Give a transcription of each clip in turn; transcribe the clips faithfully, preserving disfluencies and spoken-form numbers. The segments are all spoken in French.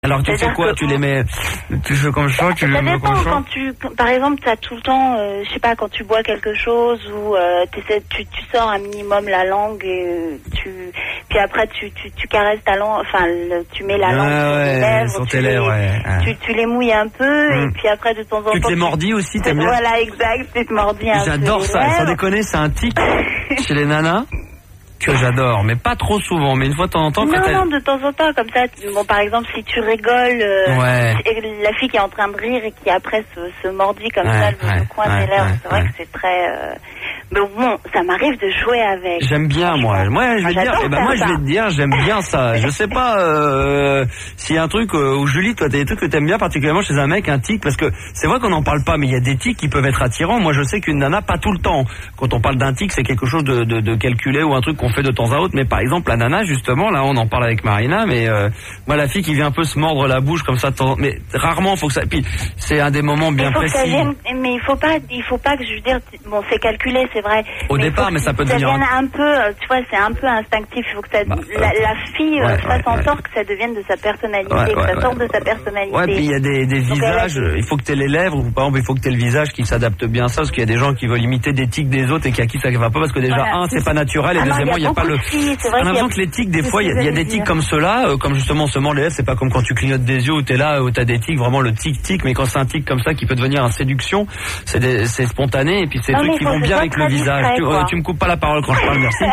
Alors tu fais quoi? Tu les mets, tu fais comme ça, tu les mets comme ça? Quand tu, par exemple, t'as tout le temps, euh, je sais pas, quand tu bois quelque chose ou euh, t'essaies, tu, tu sors un minimum la langue et euh, tu, puis après tu, tu, tu caresses ta langue, enfin, le, tu mets la ah, langue sur ouais, tes lèvres, sur tu, tes lèvres, les, ouais. tu, tu les mouilles un peu mmh. et puis après de temps en temps. Tu te les mordis aussi, t'aimes bien? Voilà, exact, tu te mordis un peu. J'adore ça, sans déconner, c'est un tic chez les nanas. Que j'adore, mais pas trop souvent, mais une fois de temps en temps. Non, quand non, de temps en temps, comme ça, tu, bon, par exemple, si tu rigoles, euh, ouais. la fille qui est en train de rire et qui après se, se mordit comme ouais, ça, le, ouais, le coin ouais, des lèvres, ouais, c'est vrai ouais. que c'est très... Euh... Mais bon, ça m'arrive de jouer avec. J'aime bien, moi. Moi, je vais moi, dire, eh ben, moi, je vais te dire, j'aime bien ça. Je sais pas euh, s'il y a un truc euh, où Julie, toi, t'as des trucs que t'aimes bien particulièrement chez un mec, un tic, parce que c'est vrai qu'on n'en parle pas, mais il y a des tics qui peuvent être attirants. Moi, je sais qu'une nana, pas tout le temps. Quand on parle d'un tic, c'est quelque chose de, de, de calculé ou un truc qu'on fait de temps à autre. Mais par exemple, la nana, justement, là, on en parle avec Marina, mais euh, moi, la fille qui vient un peu se mordre la bouche comme ça, mais rarement, faut que ça. Puis c'est un des moments bien il faut précis. Que ça vienne, mais il faut pas, il faut pas que je veux dire, bon, c'est calculé, c'est vrai. Au mais départ, mais ça peut ça devenir vienne un peu, tu vois, c'est un peu instinctif. Il faut que ça, bah, la, la fille ouais, fasse ouais, en ouais. sorte que ça devienne de sa personnalité, ouais, que ouais, ça ouais. sorte de sa personnalité. Ouais, puis il y a des, des visages. A... Il faut que tu aies les lèvres, ou par exemple, il faut que tu aies le visage qui s'adapte bien à ça, parce qu'il y a des gens qui veulent imiter des tics des autres et qui à qui ça va pas, parce que déjà voilà, un, c'est pas naturel, et ah deuxièmement, il y a, y a pas le. On a l'impression que les tics, des fois, il y, y a des tics comme ceux-là, euh, comme justement se mordre les lèvres. C'est pas comme quand tu clignotes des yeux où t'es là, où t'as des tics, vraiment le tic-tic. Mais quand c'est un tic comme ça qui peut devenir une séduction, c'est, des, c'est spontané, et puis c'est des trucs qui vont bien avec le visage. Tu, euh, tu me coupes pas la parole quand je parle, merci.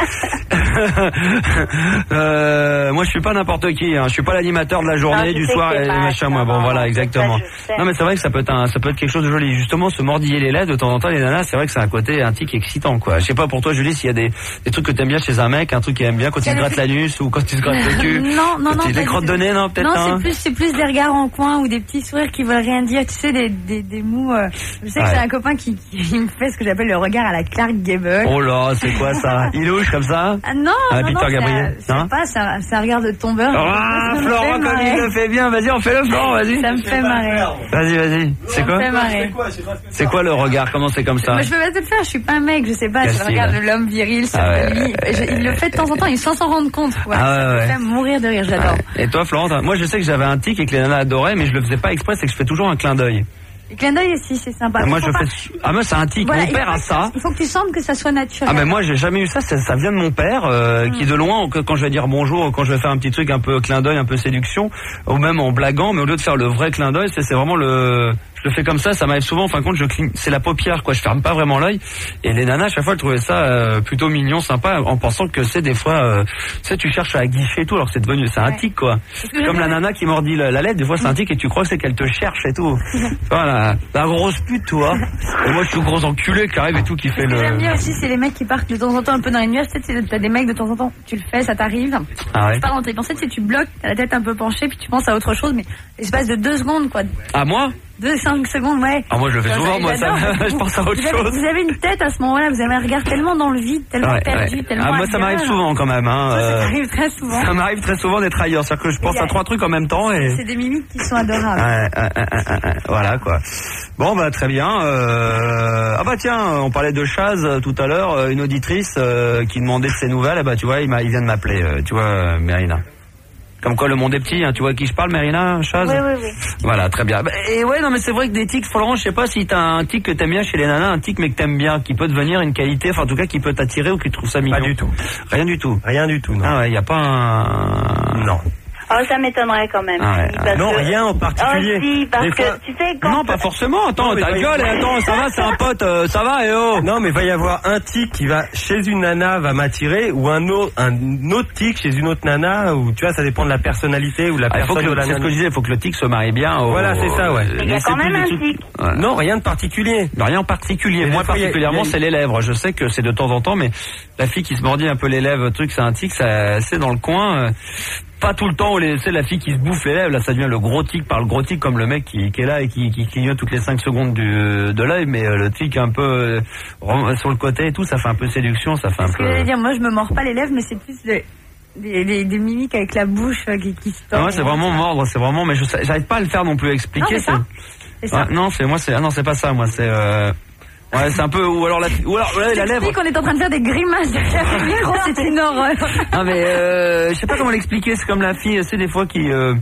euh, moi, je suis pas n'importe qui. Hein. Je suis pas l'animateur de la journée, non, du soir et machin. Moi, bon, voilà, exactement. Ça, non, mais c'est vrai que ça peut être un, ça peut être quelque chose de joli. Justement, se mordiller les lèvres de temps en temps, les nanas, c'est vrai que c'est un côté un tic excitant, quoi. Je sais pas pour toi, Julie, s'il y a des, des trucs que t'aimes bien chez un mec, un truc qu'il aime bien quand il se gratte l'anus ou quand il se gratte le cul. Non, non, non. Des crottes de nez, non, peut-être. Non, hein. c'est plus, c'est plus des regards en coin ou des petits sourires qui veulent rien dire. Tu sais, des, des, des mots. Euh, je sais ouais. que j'ai un copain qui, qui me fait ce que j'appelle le regard à la Clark Gable. Oh là, c'est quoi ça? Il louche comme ça? Ah, non, ah, non, Peter non, Gabriel. Je sais pas, c'est un, c'est un regard de tombeur. Ah, Florent, comme il le fait bien, vas-y, on fait le Florent, vas-y. Ça me fait marrer. Vas-y, vas-y. C'est quoi? Ça me fait marrer. C'est quoi le regard? Comment c'est comme ça? Moi, je peux pas te le faire, je suis pas un mec, je sais pas, c'est le regard de l'homme viril sur ah ouais, lui. Ouais, je, il le fait de temps en temps, il sans s'en rendre compte, quoi. Ah ouais, ça me ouais. fait mourir de rire, j'adore. Ouais. Et toi, Florent, moi, je sais que j'avais un tic et que les nanas adoraient, mais je le faisais pas exprès, c'est que je fais toujours un clin d'œil. Le clin d'œil aussi, c'est sympa. Ah, moi, je pas... fais. Ah, moi, c'est un tic. Voilà, mon père a ça. Il faut que tu sentes que ça soit naturel. Ah, mais moi, j'ai jamais eu ça. Ça, ça vient de mon père, euh, mmh. qui de loin, quand je vais dire bonjour, quand je vais faire un petit truc un peu clin d'œil, un peu séduction, ou même en blaguant, mais au lieu de faire le vrai clin d'œil, c'est, c'est vraiment le. Je le fais comme ça, ça m'arrive souvent. En fin de compte, je cligne, c'est la paupière, quoi. Je ferme pas vraiment l'œil. Et les nanas, à chaque fois, elles trouvaient ça euh, plutôt mignon, sympa, en pensant que c'est des fois, euh, tu sais, tu cherches à guicher et tout, alors que c'est devenu, c'est un tic, quoi. C'est comme la nana qui mordit la, la lettre. Des fois, c'est un tic et tu crois que c'est qu'elle te cherche et tout. Voilà, la grosse pute, toi. Et moi, je suis gros enculé qui arrive et tout, qui fait le. Ce que j'aime bien aussi, c'est les mecs qui partent de temps en temps un peu dans les nuages. Tu sais, t'as des mecs de temps en temps, tu le fais, ça t'arrive. Ah ouais. Tu pars dans tes pensées, tu sais, tu bloques, t'as la tête un peu penchée, puis tu penses à autre chose, mais l'espace de deux secondes, quoi. À moi? Deux, cinq secondes, ouais. Ah, moi, je le fais souvent, moi, ça, je pense à autre vous avez, chose. Vous avez une tête à ce moment-là, vous avez un regard tellement dans le vide, tellement ouais, perdu, ouais. tellement. Ah, moi, ça m'arrive souvent, quand même, hein. Ça, ça m'arrive très souvent. Ça m'arrive très souvent d'être ailleurs. C'est-à-dire que je pense à trois trucs en même temps et. C'est des mimiques qui sont adorables. Ouais, ouais, ouais, ouais, ouais. Voilà, quoi. Bon, bah, très bien, euh... ah, bah, tiens, on parlait de Chaz euh, tout à l'heure, une auditrice, euh, qui demandait de ses nouvelles, bah, tu vois, il, m'a, il vient de m'appeler, euh, tu vois, euh, Mérina. Comme quoi le monde est petit, hein. Tu vois à qui je parle, Mérina, Chaz? Oui, oui, oui. Voilà, très bien. Et ouais, non, mais c'est vrai que des tics, Florent, je sais pas si t'as un tic que t'aimes bien chez les nanas, un tic mais que t'aimes bien, qui peut devenir une qualité, enfin en tout cas qui peut t'attirer ou qui trouve ça mignon. Pas du tout. Rien du tout. Rien du tout, non. Ah ouais, y a pas un... Non. Oh, ça m'étonnerait quand même. Ah ouais, parce non, que... rien en particulier. Oh, si, parce des que, fois... tu sais, quand... Non, pas forcément. Attends, ta gueule, et attends, ça va, c'est un pote, euh, ça va, et oh. Non, mais il va y avoir un tic qui va, chez une nana, va m'attirer, ou un autre, un autre tic chez une autre nana, ou tu vois, ça dépend de la personnalité, ou la ah, personne faut que de le, la c'est nana. ce que je disais, il faut que le tic se marie bien. Au, voilà, c'est ça, ouais. Mais il y a quand même un tic. Ouais. Non, rien de particulier. Rien en particulier. Mais moi, fois, particulièrement, a, a... c'est les lèvres. Je sais que c'est de temps en temps, mais la fille qui se mordit un peu les lèvres, truc, c'est un tic, ça, c'est dans le coin. Euh, Pas tout le temps où c'est la fille qui se bouffe les lèvres, là ça devient le gros tic par le gros tic comme le mec qui, qui est là et qui, qui clignote toutes les cinq secondes du, de l'œil, mais euh, le tic un peu euh, sur le côté et tout, ça fait un peu séduction, ça fait un ce peu... Que je veux dire, moi je me mords pas les lèvres, mais c'est plus le, des, des, des mimiques avec la bouche euh, qui, qui se tord. Ouais, c'est vraiment mordre, c'est vraiment, mais je j'arrive pas à le faire non plus à expliquer. Non, c'est, c'est... c'est ça. Ouais, non, c'est moi, c'est ah non, c'est pas ça, moi, c'est. Euh... Ouais, c'est un peu, ou alors la, ou alors ouais, la lèvre. qu'on est en train de faire des grimaces derrière le micro, c'est une horreur. Non mais euh, je sais pas comment l'expliquer. C'est comme la fille, c'est des fois qui, euh,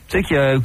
Tu sais qu'il y a